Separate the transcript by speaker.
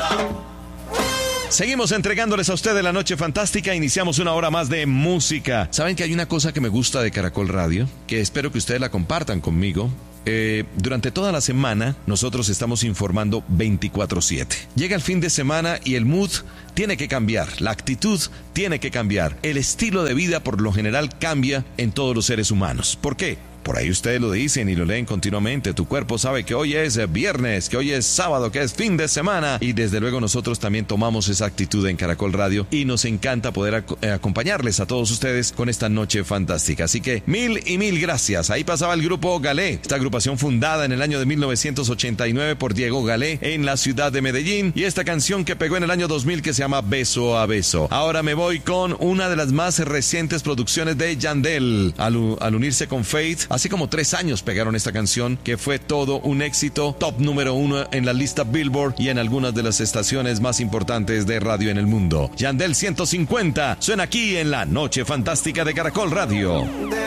Speaker 1: Seguimos entregándoles a ustedes la noche fantástica. Iniciamos una hora más de música. ¿Saben que hay una cosa que me gusta de Caracol Radio? Que espero que ustedes la compartan conmigo. Durante toda la semana nosotros estamos informando 24/7. Llega el fin de semana y el mood tiene que cambiar, la actitud tiene que cambiar. El estilo de vida por lo general cambia en todos los seres humanos. ¿Por qué? Por ahí ustedes lo dicen y lo leen continuamente. Tu cuerpo sabe que hoy es viernes, que hoy es sábado, que es fin de semana. Y desde luego nosotros también tomamos esa actitud en Caracol Radio y nos encanta poder acompañarles a todos ustedes con esta noche fantástica. Así que mil y mil gracias. Ahí pasaba el grupo Galé, esta agrupación fundada en el año de 1989 por Diego Galé en la ciudad de Medellín. Y esta canción que pegó en el año 2000 que se llama Beso a Beso. Ahora me voy con una de las más recientes producciones de Yandel. Al unirse con Faith, hace como 3 años pegaron esta canción que fue todo un éxito, top número 1 en la lista Billboard y en algunas de las estaciones más importantes de radio en el mundo. Yandel 150 suena aquí en la Noche Fantástica de Caracol Radio.